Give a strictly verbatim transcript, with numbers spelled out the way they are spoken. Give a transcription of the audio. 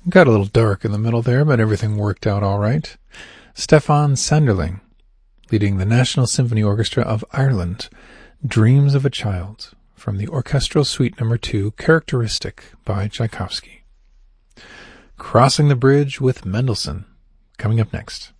Got a little dark in the middle there, but everything worked out all right. Stefan Sanderling, leading the National Symphony Orchestra of Ireland, Dreams of a Child, from the Orchestral Suite Number two, Characteristic by Tchaikovsky. Crossing the Bridge with Mendelssohn, coming up next.